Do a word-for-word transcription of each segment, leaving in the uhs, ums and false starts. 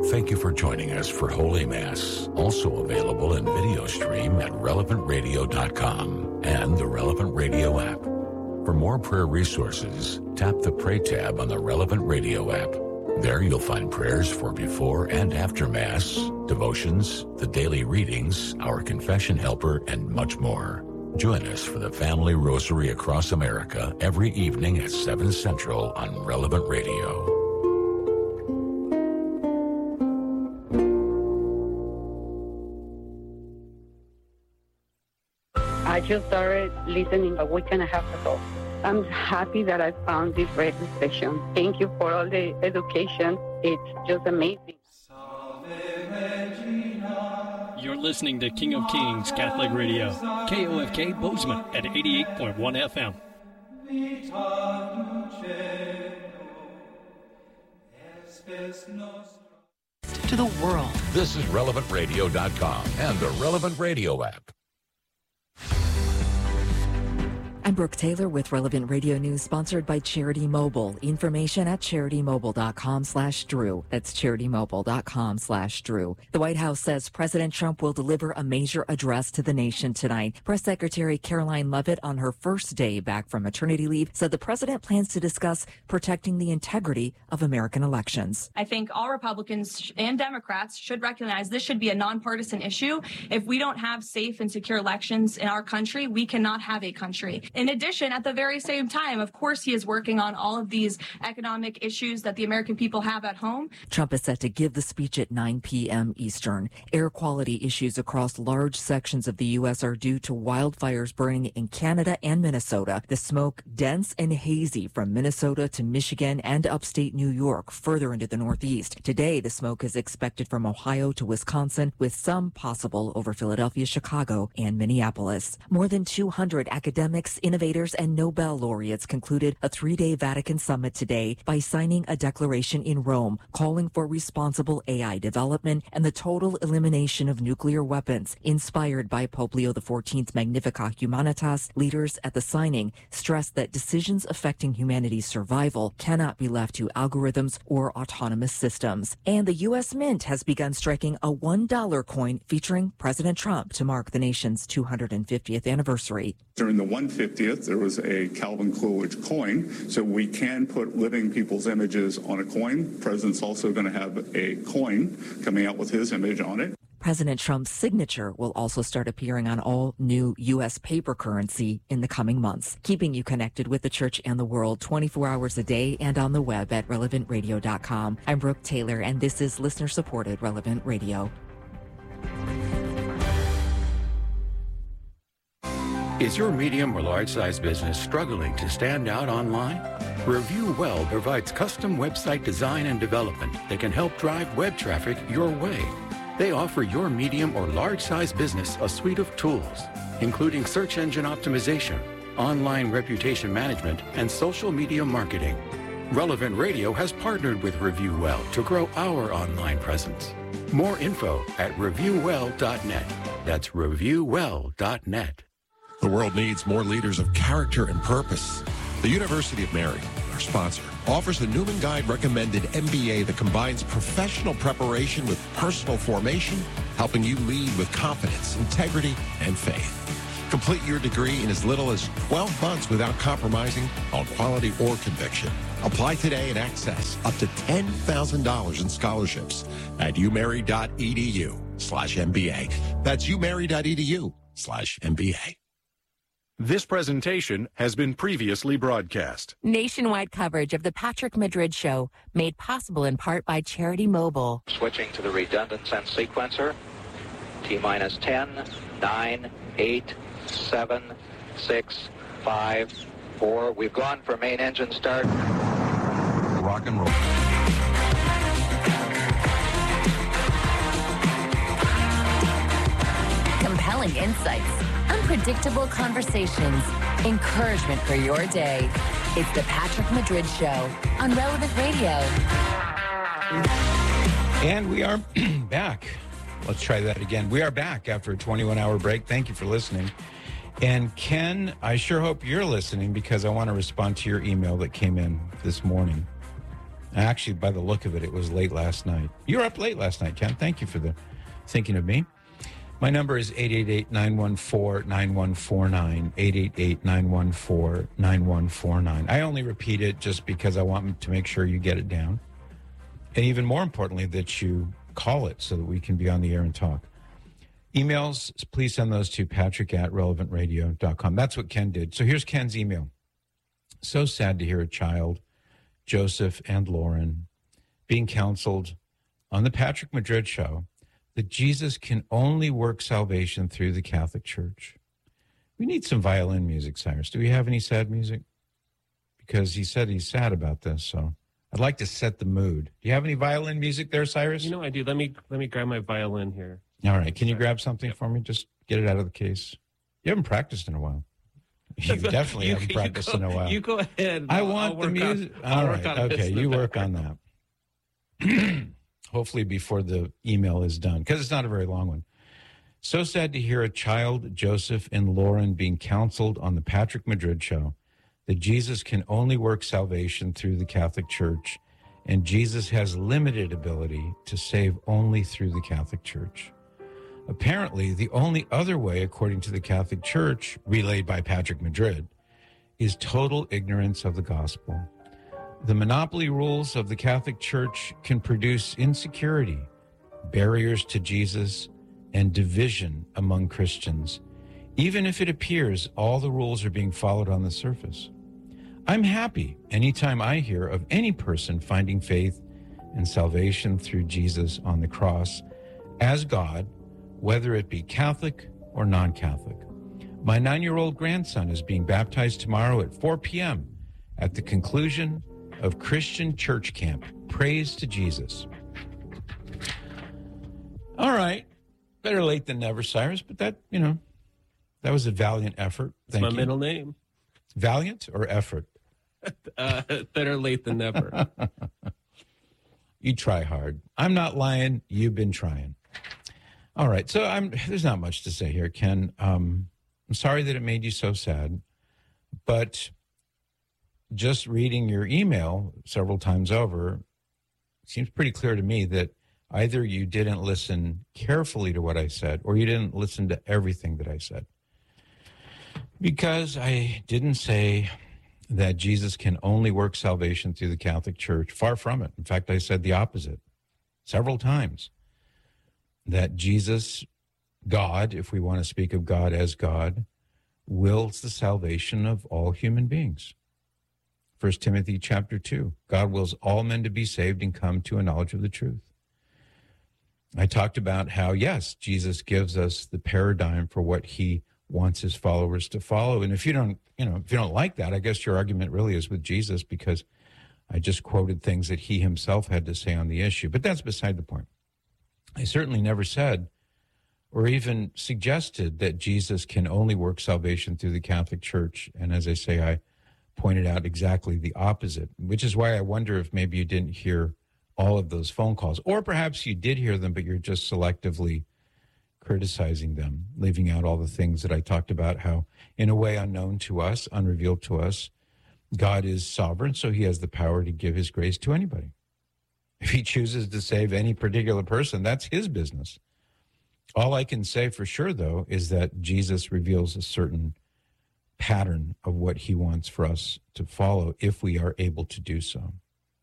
Thank you for joining us for Holy Mass, also available in video stream at relevant radio dot com and the Relevant Radio app. For more prayer resources, tap the Pray tab on the Relevant Radio app. There you'll find prayers for before and after Mass, devotions, the daily readings, our confession helper, and much more. Join us for the Family Rosary across America every evening at seven Central on Relevant Radio. I just started listening a week and a half ago. I'm happy that I found this radio station. Thank you for all the education. It's just amazing. You're listening to King of Kings Catholic Radio, K O F K Bozeman at eighty-eight point one F M. To the world. This is relevant radio dot com and the Relevant Radio app. I'm Brooke Taylor with Relevant Radio News, sponsored by Charity Mobile. Information at charity-mobile.com slash Drew. That's charity-mobile.com slash Drew. The White House says President Trump will deliver a major address to the nation tonight. Press Secretary Caroline Leavitt, on her first day back from maternity leave, said the president plans to discuss protecting the integrity of American elections. I think all Republicans and Democrats should recognize this should be a nonpartisan issue. If we don't have safe and secure elections in our country, we cannot have a country. In addition, at the very same time, of course, he is working on all of these economic issues that the American people have at home. Trump is set to give the speech at nine p.m. Eastern. Air quality issues across large sections of the U S are due to wildfires burning in Canada and Minnesota. The smoke dense and hazy from Minnesota to Michigan and upstate New York, further into the Northeast. Today, the smoke is expected from Ohio to Wisconsin, with some possible over Philadelphia, Chicago, and Minneapolis. More than two hundred academics, innovators, and Nobel laureates concluded a three-day Vatican summit today by signing a declaration in Rome calling for responsible A I development and the total elimination of nuclear weapons. Inspired by Pope Leo the fourteenth's Magnificat Humanitas, leaders at the signing stressed that decisions affecting humanity's survival cannot be left to algorithms or autonomous systems. And the U S Mint has begun striking a one dollar coin featuring President Trump to mark the nation's two hundred fiftieth anniversary. During the one hundred fiftieth, there was a Calvin Coolidge coin, so we can put living people's images on a coin. The president's also going to have a coin coming out with his image on it. President Trump's signature will also start appearing on all new U S paper currency in the coming months, keeping you connected with the church and the world twenty-four hours a day and on the web at relevant radio dot com. I'm Brooke Taylor, and this is listener-supported Relevant Radio. Is your medium or large-size business struggling to stand out online? Review Well provides custom website design and development that can help drive web traffic your way. They offer your medium or large-size business a suite of tools, including search engine optimization, online reputation management, and social media marketing. Relevant Radio has partnered with Review Well to grow our online presence. More info at review well dot net. That's review well dot net. The world needs more leaders of character and purpose. The University of Mary, our sponsor, offers the Newman Guide recommended M B A that combines professional preparation with personal formation, helping you lead with confidence, integrity, and faith. Complete your degree in as little as twelve months without compromising on quality or conviction. Apply today and access up to ten thousand dollars in scholarships at umary.edu slash MBA. That's umary.edu slash MBA. This presentation has been previously broadcast. Nationwide coverage of the Patrick Madrid Show, made possible in part by Charity Mobile. Switching to the redundant sense sequencer. T-minus ten, nine, eight, seven, six, five, four. We've gone for main engine start. Rock and roll. Compelling insights, unpredictable conversations, encouragement for your day. It's the Patrick Madrid Show on Relevant Radio. And we are back. Let's try that again. We are back after a twenty-one hour break. Thank you for listening. And Ken, I sure hope you're listening, because I want to respond to your email that came in this morning. Actually, by the look of it, it was late last night. You were up late last night, Ken. Thank you for the thinking of me. My number is eight eight eight, nine one four, nine one four nine, eight eight eight, nine one four, nine one four nine. I only repeat it just because I want to make sure you get it down. And even more importantly, that you call it so that we can be on the air and talk. Emails, please send those to patrick at relevant radio dot com. That's what Ken did. So here's Ken's email. So sad to hear a child, Joseph and Lauren, being counseled on the Patrick Madrid show that Jesus can only work salvation through the Catholic Church. We need some violin music, Cyrus. Do we have any sad music? Because he said he's sad about this, so I'd like to set the mood. Do you have any violin music there, Cyrus? You know, I do. Let me let me grab my violin here. All right. Can you grab something yep. for me? Just get it out of the case. You haven't practiced in a while. You definitely you, haven't practiced you go, in a while. You go ahead. I I'll, want I'll the music. On, All right. Okay. You work on that. Hopefully before the email is done, because it's not a very long one. So sad to hear a child, Joseph and Lauren, being counseled on the Patrick Madrid show that Jesus can only work salvation through the Catholic Church, and Jesus has limited ability to save only through the Catholic Church. Apparently, the only other way, according to the Catholic Church, relayed by Patrick Madrid, is total ignorance of the gospel. The monopoly rules of the Catholic Church can produce insecurity, barriers to Jesus, and division among Christians, even if it appears all the rules are being followed on the surface. I'm happy anytime I hear of any person finding faith and salvation through Jesus on the cross as God, whether it be Catholic or non-Catholic. My nine-year-old grandson is being baptized tomorrow at four p.m. at the conclusion of Christian Church Camp. Praise to Jesus. All right. Better late than never, Cyrus, but that, you know, that was a valiant effort. That's my you. middle name. Valiant or effort? uh, better late than never. You try hard. I'm not lying. You've been trying. All right. So I'm. There's not much to say here, Ken. Um, I'm sorry that it made you so sad, but just reading your email several times over, it seems pretty clear to me that either you didn't listen carefully to what I said or you didn't listen to everything that I said. Because I didn't say that Jesus can only work salvation through the Catholic Church. Far from it. In fact, I said the opposite several times. That Jesus, God, if we want to speak of God as God, wills the salvation of all human beings. First Timothy chapter two, God wills all men to be saved and come to a knowledge of the truth. I talked about how, yes, Jesus gives us the paradigm for what he wants his followers to follow. And if you don't, you know, if you don't like that, I guess your argument really is with Jesus, because I just quoted things that he himself had to say on the issue. But that's beside the point. I certainly never said or even suggested that Jesus can only work salvation through the Catholic Church. And as I say, I pointed out exactly the opposite, which is why I wonder if maybe you didn't hear all of those phone calls, or perhaps you did hear them, but you're just selectively criticizing them, leaving out all the things that I talked about, how in a way unknown to us, unrevealed to us, God is sovereign, so he has the power to give his grace to anybody. If he chooses to save any particular person, that's his business. All I can say for sure, though, is that Jesus reveals a certain pattern of what he wants for us to follow if we are able to do so.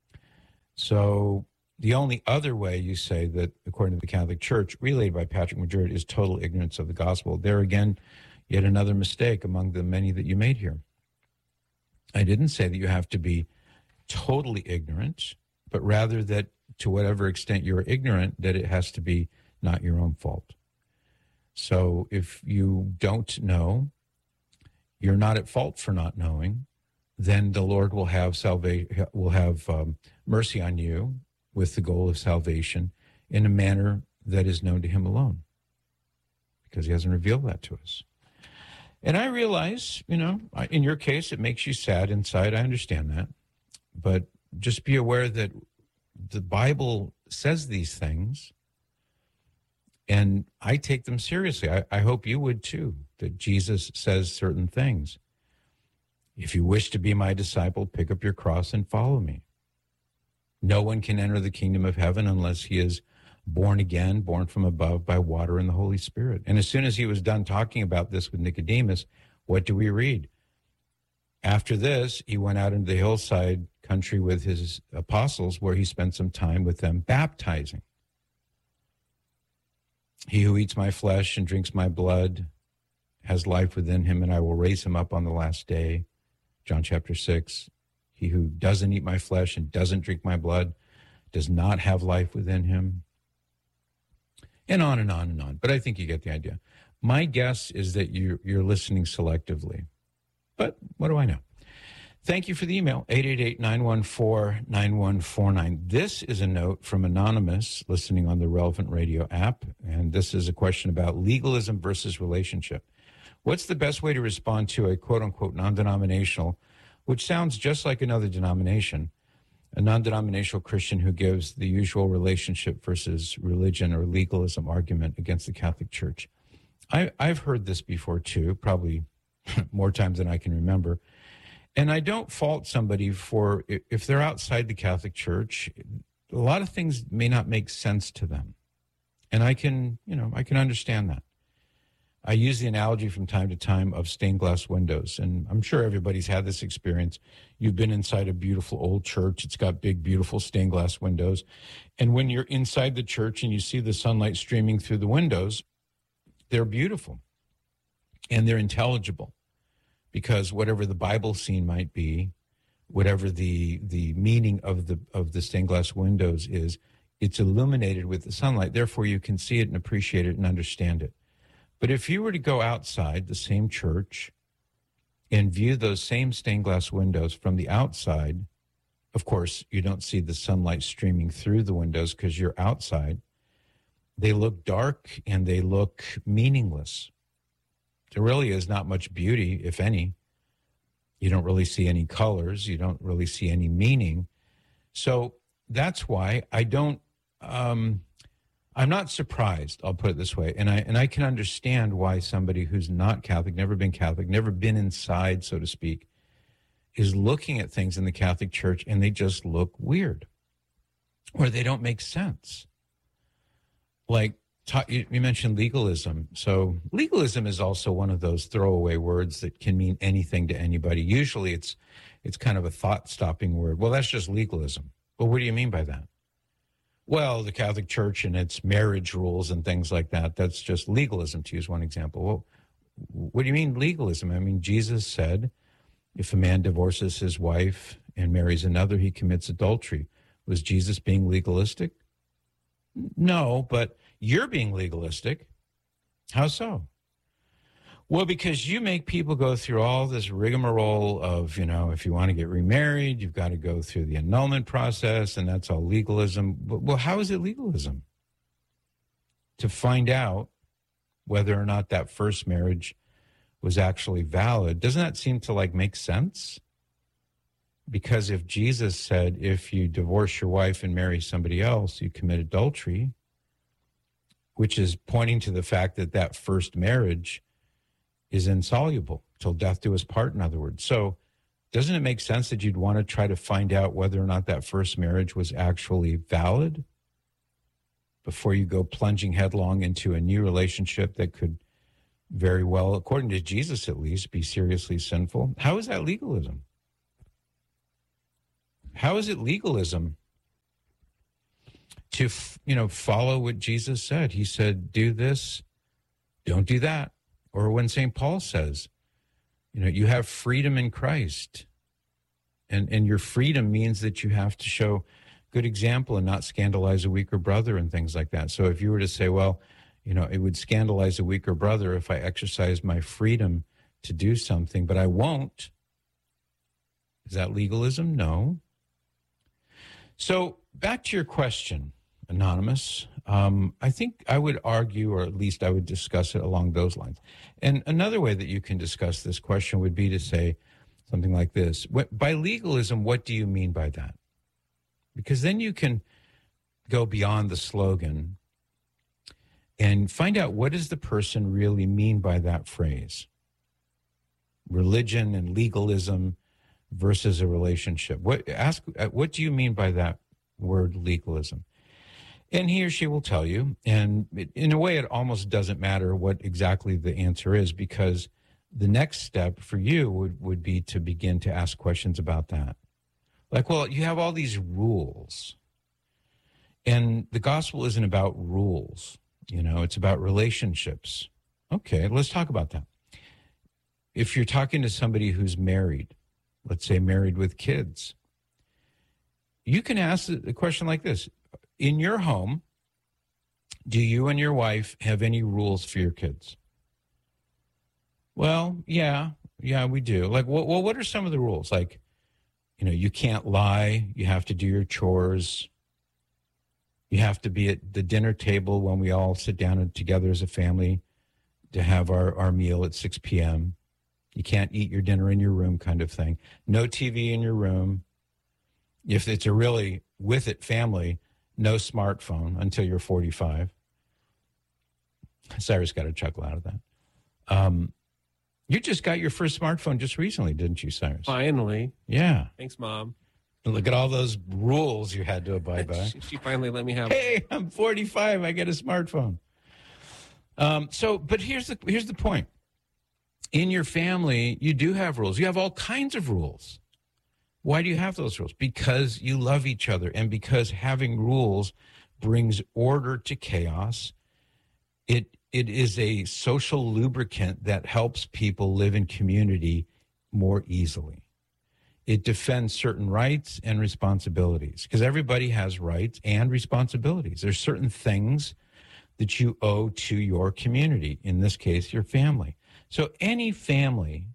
So the only other way you say that, according to the Catholic Church, relayed by Patrick Madrid, is total ignorance of the gospel. There again, yet another mistake among the many that you made here. I didn't say that you have to be totally ignorant, but rather that to whatever extent you're ignorant, that it has to be not your own fault. So if you don't know, you're not at fault for not knowing, then the Lord will have salvation, will have um, mercy on you with the goal of salvation in a manner that is known to him alone, because he hasn't revealed that to us. And I realize, you know, in your case, it makes you sad inside. I understand that. But just be aware that the Bible says these things, and I take them seriously. I, I hope you would too, that Jesus says certain things. If you wish to be my disciple, pick up your cross and follow me. No one can enter the kingdom of heaven unless he is born again, born from above by water and the Holy Spirit. And as soon as he was done talking about this with Nicodemus, what do we read? After this, he went out into the hillside country with his apostles, where he spent some time with them baptizing. He who eats my flesh and drinks my blood has life within him, and I will raise him up on the last day. John chapter six. He who doesn't eat my flesh and doesn't drink my blood does not have life within him. And on and on and on. But I think you get the idea. My guess is that you're, you're listening selectively. But what do I know? Thank you for the email, eight eight eight, nine one four, nine one four nine. This is a note from Anonymous listening on the Relevant Radio app. And this is a question about legalism versus relationship. What's the best way to respond to a quote-unquote non-denominational, which sounds just like another denomination, a non-denominational Christian who gives the usual relationship versus religion or legalism argument against the Catholic Church? I, I've heard this before, too, probably more times than I can remember. And I don't fault somebody for, if they're outside the Catholic Church, a lot of things may not make sense to them. And I can, you know, I can understand that. I use the analogy from time to time of stained glass windows, and I'm sure everybody's had this experience. You've been inside a beautiful old church. It's got big, beautiful stained glass windows. And when you're inside the church and you see the sunlight streaming through the windows, they're beautiful and they're intelligible, because whatever the Bible scene might be, whatever the the meaning of the of the stained glass windows is, it's illuminated with the sunlight. Therefore, you can see it and appreciate it and understand it. But if you were to go outside the same church and view those same stained glass windows from the outside, of course, you don't see the sunlight streaming through the windows because you're outside. They look dark and they look meaningless. There really is not much beauty, if any. You don't really see any colors. You don't really see any meaning. So that's why I don't... Um, I'm not surprised, I'll put it this way, and I and I can understand why somebody who's not Catholic, never been Catholic, never been inside, so to speak, is looking at things in the Catholic Church and they just look weird, or they don't make sense. Like, you mentioned legalism. So legalism is also one of those throwaway words that can mean anything to anybody. Usually it's it's kind of a thought-stopping word. Well, that's just legalism. Well, what do you mean by that? Well, the Catholic Church and its marriage rules and things like that, that's just legalism, to use one example. Well, what do you mean legalism? I mean, Jesus said, if a man divorces his wife and marries another, he commits adultery. Was Jesus being legalistic? No, but you're being legalistic. How so? Well, because you make people go through all this rigmarole of, you know, if you want to get remarried, you've got to go through the annulment process, and that's all legalism. Well, how is it legalism? To find out whether or not that first marriage was actually valid, doesn't that seem to, like, make sense? Because if Jesus said, if you divorce your wife and marry somebody else, you commit adultery, which is pointing to the fact that that first marriage is insoluble till death do us part, in other words. So doesn't it make sense that you'd want to try to find out whether or not that first marriage was actually valid before you go plunging headlong into a new relationship that could very well, according to Jesus at least, be seriously sinful? How is that legalism? How is it legalism to, you know, follow what Jesus said? He said, do this, don't do that. Or when Saint Paul says, you know, you have freedom in Christ. And, and your freedom means that you have to show good example and not scandalize a weaker brother and things like that. So if you were to say, well, you know, it would scandalize a weaker brother if I exercise my freedom to do something, but I won't. Is that legalism? No. So back to your question, Anonymous. Um, I think I would argue, or at least I would discuss it along those lines. And another way that you can discuss this question would be to say something like this. By legalism, what do you mean by that? Because then you can go beyond the slogan and find out, what does the person really mean by that phrase? Religion and legalism versus a relationship. What ask? What do you mean by that word legalism. And he or she will tell you, and it, in a way, it almost doesn't matter what exactly the answer is, because the next step for you would, would be to begin to ask questions about that. Like, well, you have all these rules, and the gospel isn't about rules. You know, it's about relationships. Okay, let's talk about that. If you're talking to somebody who's married, let's say married with kids, you can ask a question like this. In your home, do you and your wife have any rules for your kids? Well, yeah, yeah, we do. Like, well, well, what are some of the rules? Like, you know, you can't lie. You have to do your chores. You have to be at the dinner table when we all sit down together as a family to have our, our meal at six p.m. You can't eat your dinner in your room, kind of thing. No T V in your room. If it's a really with it family, no smartphone until you're forty-five. Cyrus got a chuckle out of that. Um, you just got your first smartphone just recently, didn't you, Cyrus? Finally. Yeah. Thanks, Mom. Look at all those rules you had to abide by. She, she finally let me have. Hey, I'm forty-five. I get a smartphone. Um, so, but here's the here's the point. In your family, you do have rules. You have all kinds of rules. Why do you have those rules? Because you love each other, and because having rules brings order to chaos. It it is a social lubricant that helps people live in community more easily. It defends certain rights and responsibilities, because everybody has rights and responsibilities. There's certain things that you owe to your community, in this case, your family. So any family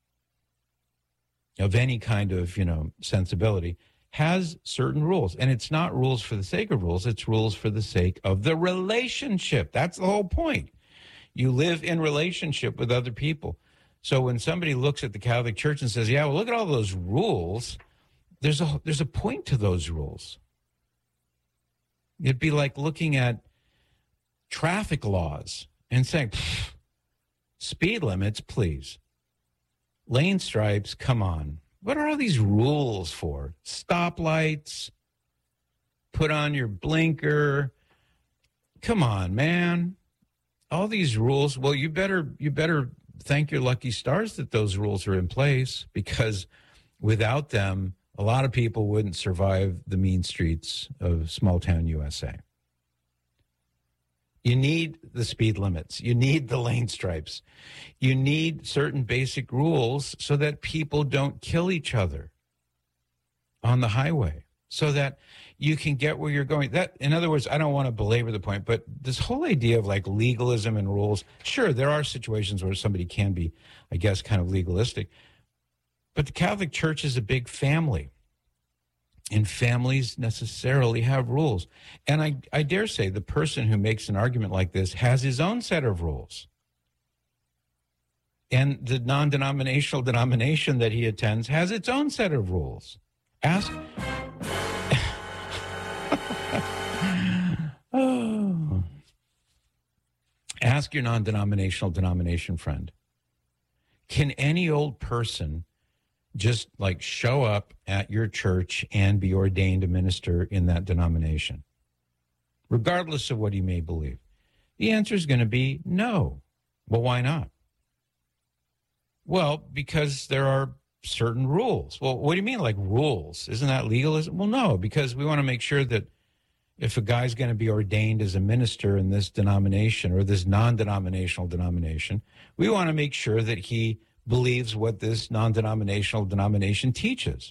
of any kind of, you know, sensibility has certain rules. And it's not rules for the sake of rules. It's rules for the sake of the relationship. That's the whole point. You live in relationship with other people. So when somebody looks at the Catholic Church and says, yeah, well, look at all those rules, there's a there's a point to those rules. It'd be like looking at traffic laws and saying, speed limits, please. Lane stripes, come on. What are all these rules for? Stoplights, put on your blinker. Come on, man. All these rules. Well, you better you better thank your lucky stars that those rules are in place, because without them, a lot of people wouldn't survive the mean streets of small town U S A. You need the speed limits. You need the lane stripes. You need certain basic rules so that people don't kill each other on the highway, so that you can get where you're going. That, in other words, I don't want to belabor the point, but this whole idea of like legalism and rules, sure, there are situations where somebody can be, I guess, kind of legalistic. But the Catholic Church is a big family. And families necessarily have rules. And I, I dare say the person who makes an argument like this has his own set of rules. And the non-denominational denomination that he attends has its own set of rules. Ask... oh. Ask your non-denominational denomination friend. Can any old person just like show up at your church and be ordained a minister in that denomination, regardless of what he may believe? The answer is going to be no. Well, why not? Well, because there are certain rules. Well, what do you mean, like rules? Isn't that legalism? Well, no, because we want to make sure that if a guy's going to be ordained as a minister in this denomination or this non-denominational denomination, we want to make sure that he believes what this non-denominational denomination teaches.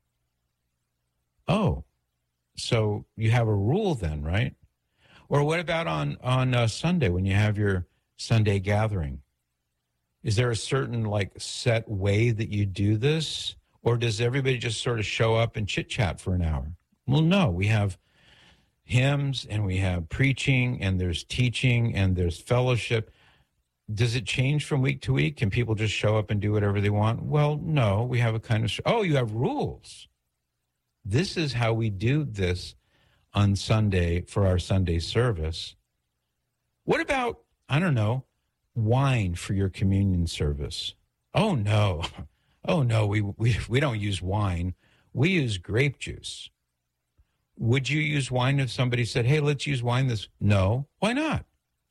Oh, so you have a rule then, right? Or what about on, on uh, Sunday when you have your Sunday gathering? Is there a certain like set way that you do this? Or does everybody just sort of show up and chit-chat for an hour? Well, no, we have hymns and we have preaching and there's teaching and there's fellowship. Does it change from week to week? Can people just show up and do whatever they want? Well, no, we have a kind of, oh, you have rules. This is how we do this on Sunday for our Sunday service. What about, I don't know, wine for your communion service? Oh, no. Oh, no, we, we, we don't use wine. We use grape juice. Would you use wine if somebody said, hey, let's use wine this? No. Why not?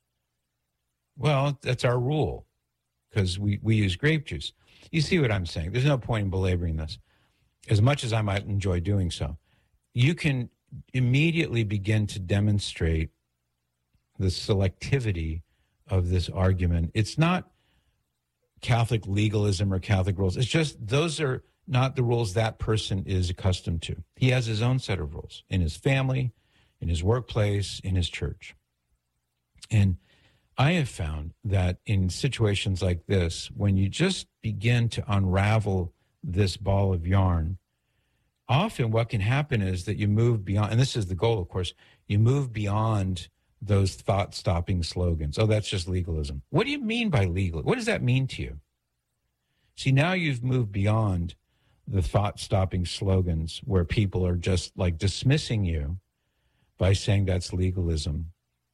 Well, that's our rule because we, we use grape juice. You see what I'm saying? There's no point in belaboring this. As much as I might enjoy doing so, you can immediately begin to demonstrate the selectivity of this argument. It's not Catholic legalism or Catholic rules. It's just those are not the rules that person is accustomed to. He has his own set of rules in his family, in his workplace, in his church. And I have found that in situations like this, when you just begin to unravel this ball of yarn, often what can happen is that you move beyond, and this is the goal, of course, you move beyond those thought-stopping slogans. Oh, that's just legalism. What do you mean by legal? What does that mean to you? See, now you've moved beyond the thought-stopping slogans where people are just like dismissing you by saying that's legalism.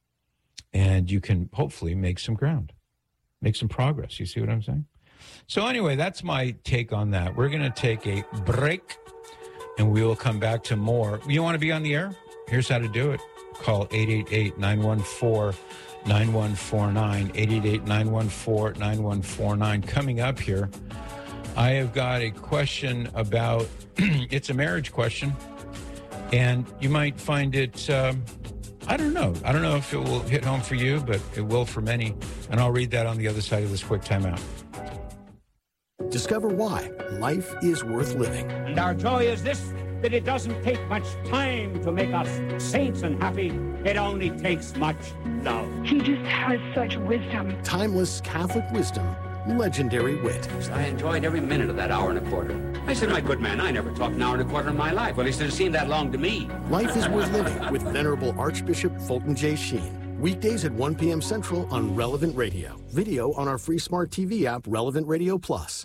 And you can hopefully make some ground, make some progress. You see what I'm saying? So anyway, that's my take on that. We're going to take a break, and we will come back to more. You want to be on the air? Here's how to do it. Call eight eight eight, nine one four, nine one four nine, eight eight eight, nine one four, nine one four nine. Coming up here, I have got a question about, it's a marriage question, and you might find it... Um, I don't know. I don't know if it will hit home for you, but it will for many. And I'll read that on the other side of this quick timeout. Discover why life is worth living. And our joy is this, that it doesn't take much time to make us saints and happy. It only takes much love. He just has such wisdom. Timeless Catholic wisdom, legendary wit. I enjoyed every minute of that hour and a quarter. I said, my good man, I never talked an hour and a quarter in my life. Well, he said, it seemed that long to me. Life is worth living with Venerable Archbishop Fulton J. Sheen. Weekdays at one p.m. Central on Relevant Radio. Video on our free smart T V app, Relevant Radio Plus.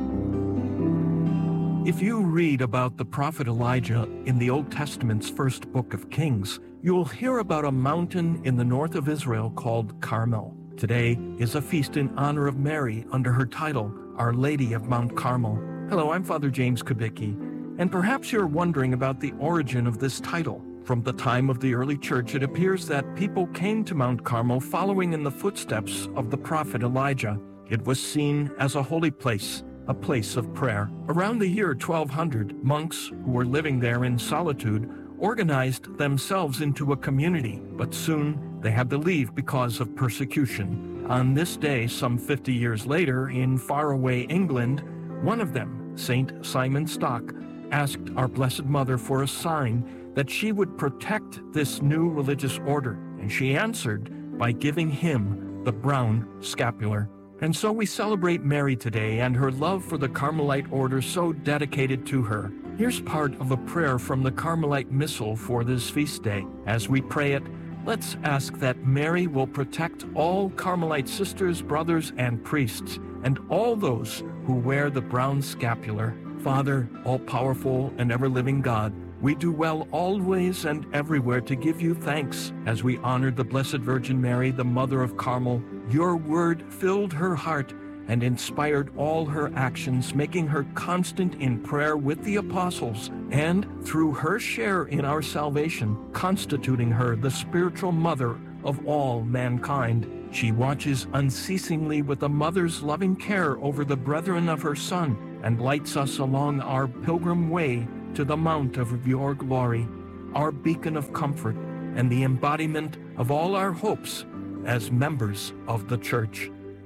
If you read about the prophet Elijah in the Old Testament's first book of Kings, you'll hear about a mountain in the north of Israel called Carmel. Today is a feast in honor of Mary under her title, Our Lady of Mount Carmel. Hello, I'm Father James Kubicki, and perhaps you're wondering about the origin of this title. From the time of the early church, it appears that people came to Mount Carmel following in the footsteps of the prophet Elijah. It was seen as a holy place, a place of prayer. Around the year twelve hundred, monks who were living there in solitude organized themselves into a community, but soon they had to leave because of persecution. On this day, some fifty years later, in faraway England, one of them, Saint Simon Stock, asked our Blessed Mother for a sign that she would protect this new religious order, and she answered by giving him the brown scapular. And so we celebrate Mary today and her love for the Carmelite order so dedicated to her. Here's part of a prayer from the Carmelite Missal for this feast day. As we pray it, let's ask that Mary will protect all Carmelite sisters, brothers, and priests, and all those who wear the brown scapular. Father, all-powerful and ever-living God, we do well always and everywhere to give you thanks as we honor the Blessed Virgin Mary, the Mother of Carmel. Your word filled her heart and inspired all her actions, making her constant in prayer with the apostles, and through her share in our salvation, constituting her the spiritual mother of all mankind. She watches unceasingly with a mother's loving care over the brethren of her Son, and lights us along our pilgrim way to the mount of your glory, our beacon of comfort, and the embodiment of all our hopes as members of the Church.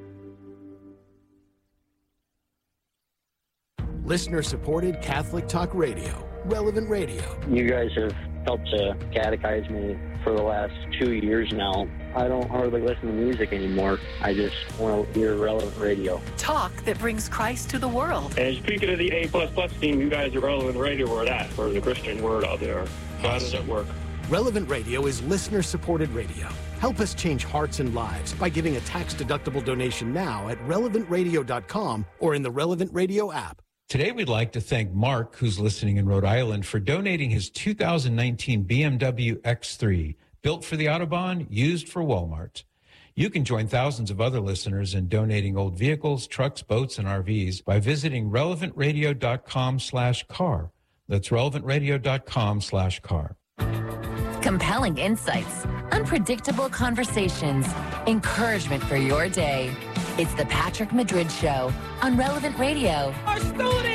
Listener-supported Catholic Talk Radio, Relevant Radio. You guys have helped to catechize me for the last two years now. I don't hardly listen to music anymore. I just want to hear Relevant Radio. Talk that brings Christ to the world. And speaking of the A plus plus team, you guys are Relevant Radio where that, for the Christian word out there. So how does it work? Relevant Radio is listener-supported radio. Help us change hearts and lives by giving a tax-deductible donation now at relevant radio dot com or in the Relevant Radio app. Today, we'd like to thank Mark, who's listening in Rhode Island, for donating his two thousand nineteen B M W X three, built for the Autobahn, used for Walmart. You can join thousands of other listeners in donating old vehicles, trucks, boats, and R Vs by visiting relevant radio dot com slash car. That's relevant radio dot com slash car. Compelling insights, unpredictable conversations, encouragement for your day. It's the Patrick Madrid Show on Relevant Radio. Hostility